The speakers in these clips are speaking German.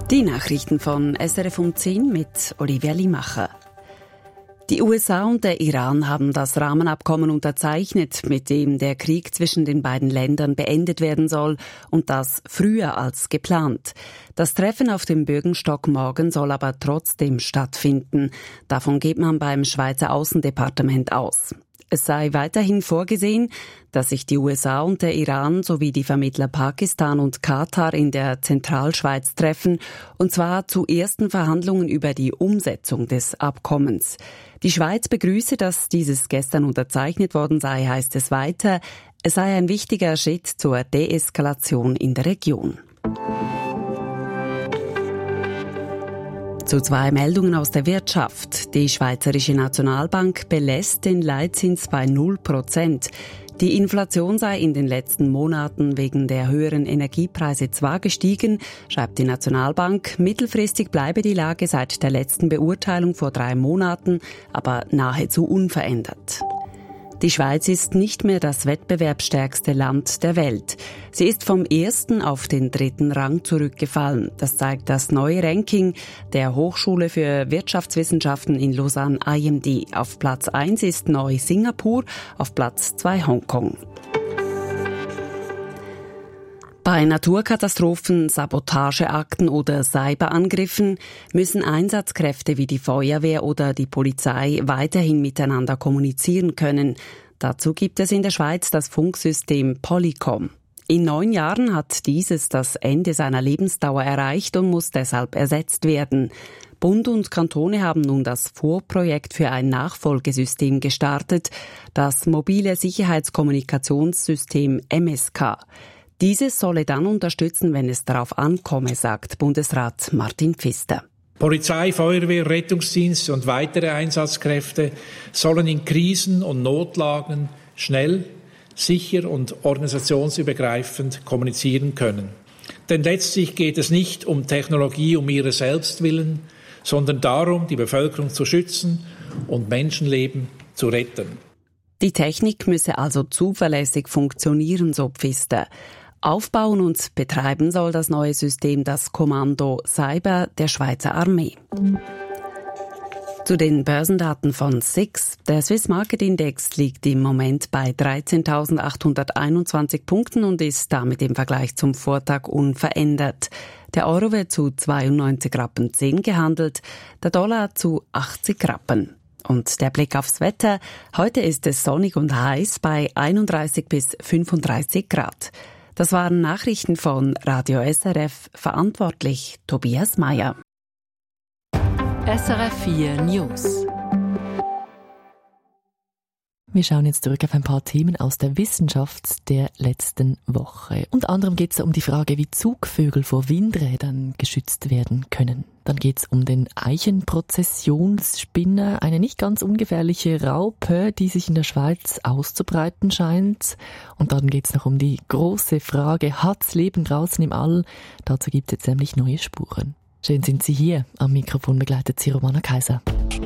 Die Nachrichten von SRF um 10 mit Olivia Limacher. Die USA und der Iran haben das Rahmenabkommen unterzeichnet, mit dem der Krieg zwischen den beiden Ländern beendet werden soll, und das früher als geplant. Das Treffen auf dem Bürgenstock morgen soll aber trotzdem stattfinden. Davon geht man beim Schweizer Außendepartement aus. Es sei weiterhin vorgesehen, dass sich die USA und der Iran sowie die Vermittler Pakistan und Katar in der Zentralschweiz treffen, und zwar zu ersten Verhandlungen über die Umsetzung des Abkommens. Die Schweiz begrüße, dass dieses gestern unterzeichnet worden sei, heißt es weiter. Es sei ein wichtiger Schritt zur Deeskalation in der Region. Zu zwei Meldungen aus der Wirtschaft. Die Schweizerische Nationalbank belässt den Leitzins bei 0%. Die Inflation sei in den letzten Monaten wegen der höheren Energiepreise zwar gestiegen, schreibt die Nationalbank, mittelfristig bleibe die Lage seit der letzten Beurteilung vor 3 Monaten aber nahezu unverändert. Die Schweiz ist nicht mehr das wettbewerbsstärkste Land der Welt. Sie ist vom 1. auf den 3. Rang zurückgefallen. Das zeigt das neue Ranking der Hochschule für Wirtschaftswissenschaften in Lausanne IMD. Auf Platz 1 ist neu Singapur, auf Platz 2 Hongkong. Bei Naturkatastrophen, Sabotageakten oder Cyberangriffen müssen Einsatzkräfte wie die Feuerwehr oder die Polizei weiterhin miteinander kommunizieren können. Dazu gibt es in der Schweiz das Funksystem Polycom. In 9 Jahren hat dieses das Ende seiner Lebensdauer erreicht und muss deshalb ersetzt werden. Bund und Kantone haben nun das Vorprojekt für ein Nachfolgesystem gestartet, das mobile Sicherheitskommunikationssystem MSK. Dieses solle dann unterstützen, wenn es darauf ankomme, sagt Bundesrat Martin Pfister. Polizei, Feuerwehr, Rettungsdienst und weitere Einsatzkräfte sollen in Krisen und Notlagen schnell, sicher und organisationsübergreifend kommunizieren können. Denn letztlich geht es nicht um Technologie um ihrer selbst willen, sondern darum, die Bevölkerung zu schützen und Menschenleben zu retten. Die Technik müsse also zuverlässig funktionieren, so Pfister. Aufbauen und betreiben soll das neue System das Kommando Cyber der Schweizer Armee. Zu den Börsendaten von SIX. Der Swiss Market Index liegt im Moment bei 13.821 Punkten und ist damit im Vergleich zum Vortag unverändert. Der Euro wird zu 92 Rappen 10 gehandelt, der Dollar zu 80 Rappen. Und der Blick aufs Wetter. Heute ist es sonnig und heiß bei 31 bis 35 Grad. Das waren Nachrichten von Radio SRF, verantwortlich Tobias Meyer. SRF 4 News. Wir schauen jetzt zurück auf ein paar Themen aus der Wissenschaft der letzten Woche. Unter anderem geht es um die Frage, wie Zugvögel vor Windrädern geschützt werden können. Dann geht es um den Eichenprozessionsspinner, eine nicht ganz ungefährliche Raupe, die sich in der Schweiz auszubreiten scheint. Und dann geht es noch um die große Frage, hat's Leben draußen im All? Dazu gibt es jetzt nämlich neue Spuren. Schön sind Sie hier. Am Mikrofon begleitet Sie Romana Kaiser.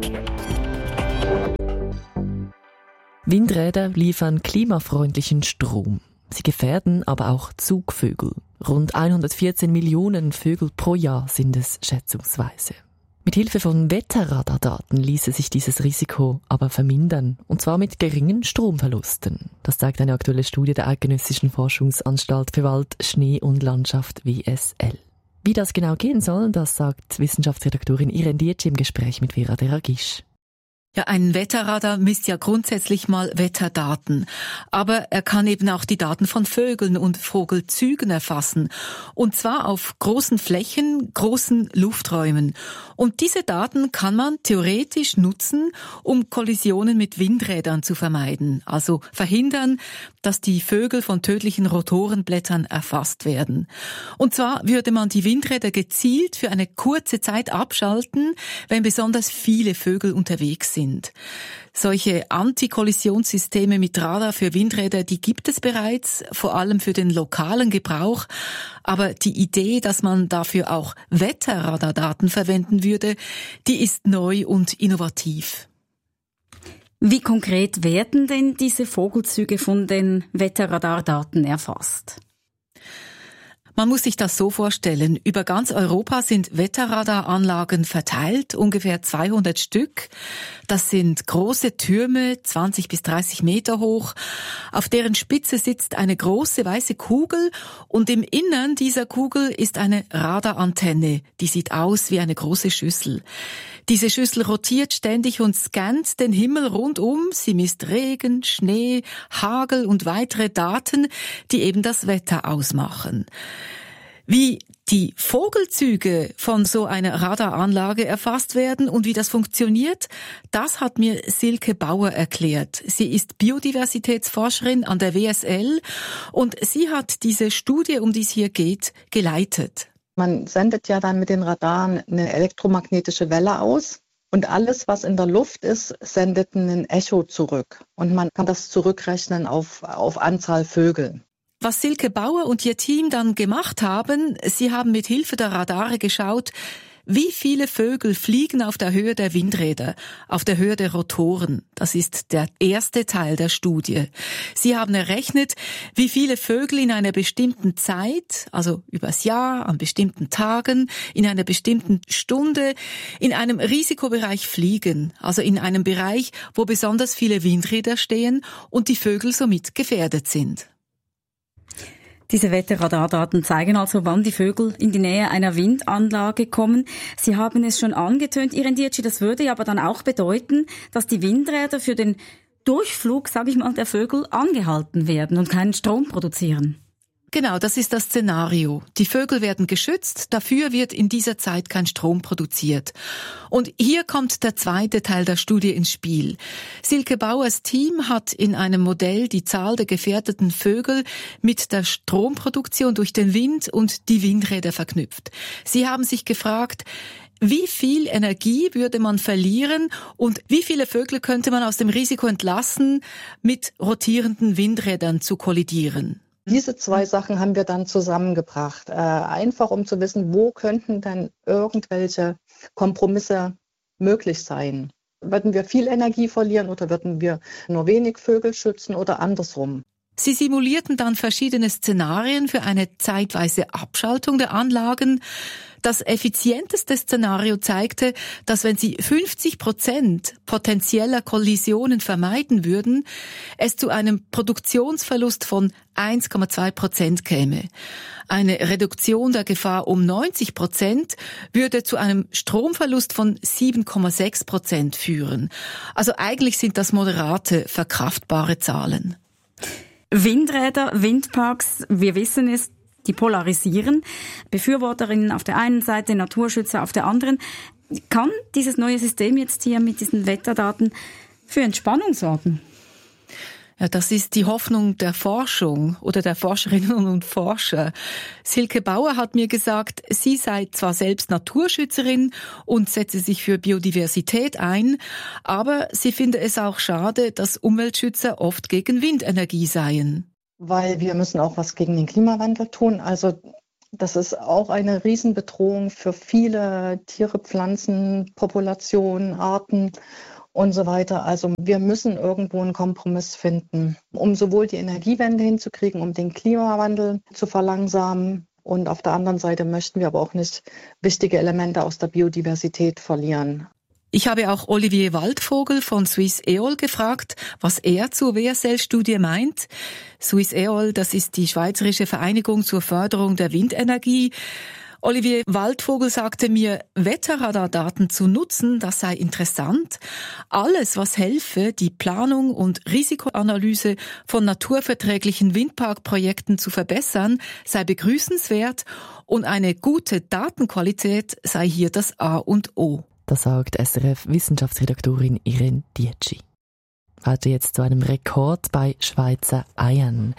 Windräder liefern klimafreundlichen Strom. Sie gefährden aber auch Zugvögel. Rund 114 Millionen Vögel pro Jahr sind es schätzungsweise. Mit Hilfe von Wetterradardaten ließe sich dieses Risiko aber vermindern, und zwar mit geringen Stromverlusten. Das zeigt eine aktuelle Studie der Eidgenössischen Forschungsanstalt für Wald, Schnee und Landschaft WSL. Wie das genau gehen soll, das sagt Wissenschaftsredaktorin Irene Dietsch im Gespräch mit Vera Deragisch. Ja, ein Wetterradar misst ja grundsätzlich mal Wetterdaten. Aber er kann eben auch die Daten von Vögeln und Vogelzügen erfassen. Und zwar auf großen Flächen, großen Lufträumen. Und diese Daten kann man theoretisch nutzen, um Kollisionen mit Windrädern zu vermeiden. Also verhindern, dass die Vögel von tödlichen Rotorenblättern erfasst werden. Und zwar würde man die Windräder gezielt für eine kurze Zeit abschalten, wenn besonders viele Vögel unterwegs sind. Solche Antikollisionssysteme mit Radar für Windräder, die gibt es bereits, vor allem für den lokalen Gebrauch. Aber die Idee, dass man dafür auch Wetterradardaten verwenden würde, die ist neu und innovativ. Wie konkret werden denn diese Vogelzüge von den Wetterradardaten erfasst? Man muss sich das so vorstellen. Über ganz Europa sind Wetterradaranlagen verteilt, ungefähr 200 Stück. Das sind große Türme, 20 bis 30 Meter hoch. Auf deren Spitze sitzt eine große weiße Kugel und im Innern dieser Kugel ist eine Radarantenne. Die sieht aus wie eine große Schüssel. Diese Schüssel rotiert ständig und scannt den Himmel rundum. Sie misst Regen, Schnee, Hagel und weitere Daten, die eben das Wetter ausmachen. Wie die Vogelzüge von so einer Radaranlage erfasst werden und wie das funktioniert, das hat mir Silke Bauer erklärt. Sie ist Biodiversitätsforscherin an der WSL und sie hat diese Studie, um die es hier geht, geleitet. Man sendet ja dann mit den Radaren eine elektromagnetische Welle aus und alles, was in der Luft ist, sendet ein Echo zurück. Und man kann das zurückrechnen auf Anzahl Vögel. Was Silke Bauer und ihr Team dann gemacht haben, sie haben mit Hilfe der Radare geschaut, wie viele Vögel fliegen auf der Höhe der Windräder, auf der Höhe der Rotoren. Das ist der erste Teil der Studie. Sie haben errechnet, wie viele Vögel in einer bestimmten Zeit, also übers Jahr, an bestimmten Tagen, in einer bestimmten Stunde, in einem Risikobereich fliegen, also in einem Bereich, wo besonders viele Windräder stehen und die Vögel somit gefährdet sind. Diese Wetterradardaten zeigen also, wann die Vögel in die Nähe einer Windanlage kommen. Sie haben es schon angetönt, Irene Dietschi, das würde aber dann auch bedeuten, dass die Windräder für den Durchflug, sage ich mal, der Vögel angehalten werden und keinen Strom produzieren. Genau, das ist das Szenario. Die Vögel werden geschützt, dafür wird in dieser Zeit kein Strom produziert. Und hier kommt der zweite Teil der Studie ins Spiel. Silke Bauers Team hat in einem Modell die Zahl der gefährdeten Vögel mit der Stromproduktion durch den Wind und die Windräder verknüpft. Sie haben sich gefragt, wie viel Energie würde man verlieren und wie viele Vögel könnte man aus dem Risiko entlassen, mit rotierenden Windrädern zu kollidieren? Diese zwei Sachen haben wir dann zusammengebracht, einfach um zu wissen, wo könnten dann irgendwelche Kompromisse möglich sein. Würden wir viel Energie verlieren oder würden wir nur wenig Vögel schützen oder andersrum? Sie simulierten dann verschiedene Szenarien für eine zeitweise Abschaltung der Anlagen. Das effizienteste Szenario zeigte, dass wenn sie 50% potenzieller Kollisionen vermeiden würden, es zu einem Produktionsverlust von 1,2% käme. Eine Reduktion der Gefahr um 90% würde zu einem Stromverlust von 7,6% führen. Also eigentlich sind das moderate, verkraftbare Zahlen. Windräder, Windparks, wir wissen es, die polarisieren. Befürworterinnen auf der einen Seite, Naturschützer auf der anderen. Kann dieses neue System jetzt hier mit diesen Wetterdaten für Entspannung sorgen? Ja, das ist die Hoffnung der Forschung oder der Forscherinnen und Forscher. Silke Bauer hat mir gesagt, sie sei zwar selbst Naturschützerin und setze sich für Biodiversität ein, aber sie finde es auch schade, dass Umweltschützer oft gegen Windenergie seien. Weil wir müssen auch was gegen den Klimawandel tun. Also das ist auch eine Riesenbedrohung für viele Tiere, Pflanzen, Populationen, Arten und so weiter. Also wir müssen irgendwo einen Kompromiss finden, um sowohl die Energiewende hinzukriegen, um den Klimawandel zu verlangsamen. Und auf der anderen Seite möchten wir aber auch nicht wichtige Elemente aus der Biodiversität verlieren. Ich habe auch Olivier Waldvogel von Swiss Eol gefragt, was er zur WSL-Studie meint. Swiss Eol, das ist die Schweizerische Vereinigung zur Förderung der Windenergie. Olivier Waldvogel sagte mir, Wetterradardaten zu nutzen, das sei interessant. Alles, was helfe, die Planung und Risikoanalyse von naturverträglichen Windparkprojekten zu verbessern, sei begrüßenswert und eine gute Datenqualität sei hier das A und O. Das sagt SRF-Wissenschaftsredaktorin Irene Dietschi. Weiter jetzt zu einem Rekord bei Schweizer Eiern.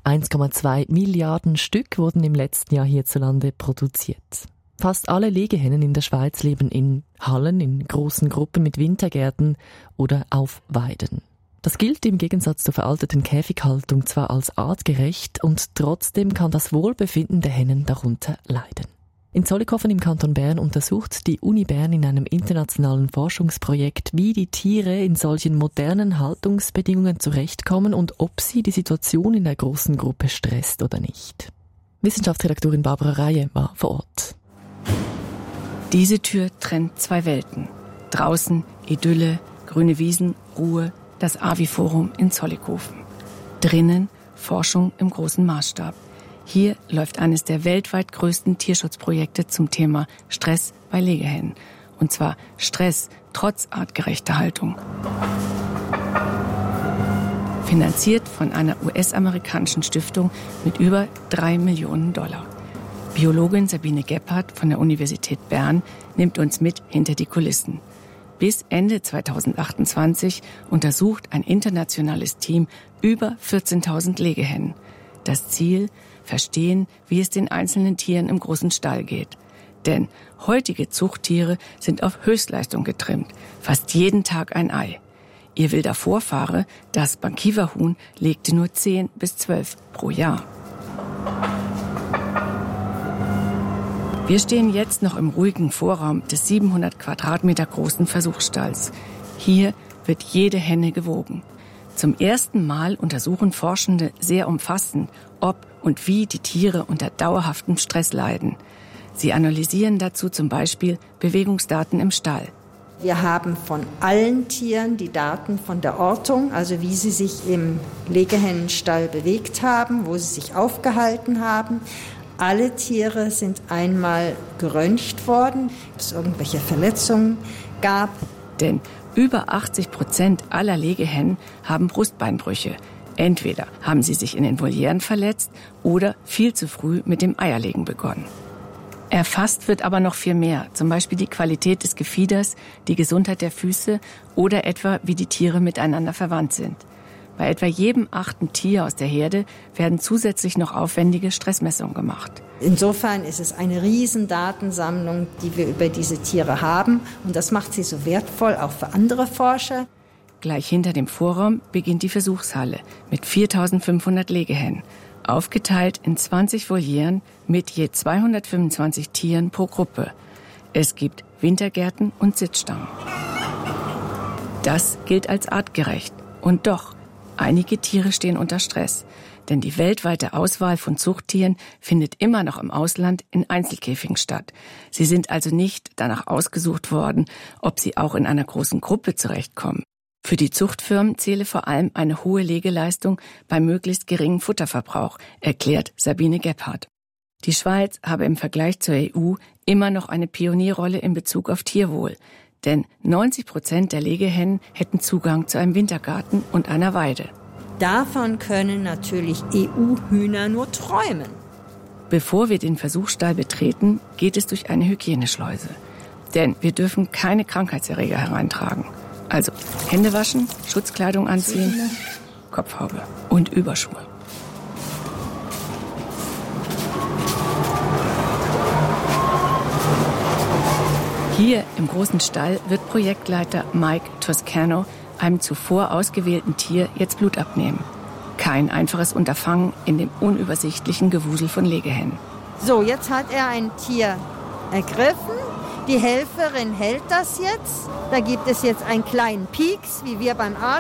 1,2 Milliarden Stück wurden im letzten Jahr hierzulande produziert. Fast alle Legehennen in der Schweiz leben in Hallen, in großen Gruppen mit Wintergärten oder auf Weiden. Das gilt im Gegensatz zur veralteten Käfighaltung zwar als artgerecht und trotzdem kann das Wohlbefinden der Hennen darunter leiden. In Zollikofen im Kanton Bern untersucht die Uni Bern in einem internationalen Forschungsprojekt, wie die Tiere in solchen modernen Haltungsbedingungen zurechtkommen und ob sie die Situation in der großen Gruppe stresst oder nicht. Wissenschaftsredaktorin Barbara Reihe war vor Ort. Diese Tür trennt zwei Welten. Draußen Idylle, grüne Wiesen, Ruhe, das AVI-Forum in Zollikofen. Drinnen Forschung im großen Maßstab. Hier läuft eines der weltweit größten Tierschutzprojekte zum Thema Stress bei Legehennen. Und zwar Stress trotz artgerechter Haltung. Finanziert von einer US-amerikanischen Stiftung mit über $3 Millionen. Biologin Sabine Gebhardt von der Universität Bern nimmt uns mit hinter die Kulissen. Bis Ende 2028 untersucht ein internationales Team über 14.000 Legehennen. Das Ziel: verstehen, wie es den einzelnen Tieren im großen Stall geht. Denn heutige Zuchttiere sind auf Höchstleistung getrimmt, fast jeden Tag ein Ei. Ihr wilder Vorfahre, das Bankiva-Huhn, legte nur 10 bis 12 pro Jahr. Wir stehen jetzt noch im ruhigen Vorraum des 700 Quadratmeter großen Versuchsstalls. Hier wird jede Henne gewogen. Zum ersten Mal untersuchen Forschende sehr umfassend, ob und wie die Tiere unter dauerhaftem Stress leiden. Sie analysieren dazu zum Beispiel Bewegungsdaten im Stall. Wir haben von allen Tieren die Daten von der Ortung, also wie sie sich im Legehennenstall bewegt haben, wo sie sich aufgehalten haben. Alle Tiere sind einmal geröntgt worden, ob es irgendwelche Verletzungen gab. Denn über 80% aller Legehennen haben Brustbeinbrüche. Entweder haben sie sich in den Volieren verletzt oder viel zu früh mit dem Eierlegen begonnen. Erfasst wird aber noch viel mehr, zum Beispiel die Qualität des Gefieders, die Gesundheit der Füße oder etwa, wie die Tiere miteinander verwandt sind. Bei etwa jedem 8. Tier aus der Herde werden zusätzlich noch aufwendige Stressmessungen gemacht. Insofern ist es eine riesen Datensammlung, die wir über diese Tiere haben. Und das macht sie so wertvoll, auch für andere Forscher. Gleich hinter dem Vorraum beginnt die Versuchshalle mit 4.500 Legehennen, aufgeteilt in 20 Volieren mit je 225 Tieren pro Gruppe. Es gibt Wintergärten und Sitzstangen. Das gilt als artgerecht. Und doch, einige Tiere stehen unter Stress. Denn die weltweite Auswahl von Zuchttieren findet immer noch im Ausland in Einzelkäfigen statt. Sie sind also nicht danach ausgesucht worden, ob sie auch in einer großen Gruppe zurechtkommen. Für die Zuchtfirmen zähle vor allem eine hohe Legeleistung bei möglichst geringem Futterverbrauch, erklärt Sabine Gebhardt. Die Schweiz habe im Vergleich zur EU immer noch eine Pionierrolle in Bezug auf Tierwohl. Denn 90% der Legehennen hätten Zugang zu einem Wintergarten und einer Weide. Davon können natürlich EU-Hühner nur träumen. Bevor wir den Versuchsstall betreten, geht es durch eine Hygieneschleuse. Denn wir dürfen keine Krankheitserreger hereintragen. Also Hände waschen, Schutzkleidung anziehen, Kopfhaube und Überschuhe. Hier im großen Stall wird Projektleiter Mike Toscano einem zuvor ausgewählten Tier jetzt Blut abnehmen. Kein einfaches Unterfangen in dem unübersichtlichen Gewusel von Legehennen. So, jetzt hat er ein Tier ergriffen. Die Helferin hält das jetzt. Da gibt es jetzt einen kleinen Pieks, wie wir beim Arzt.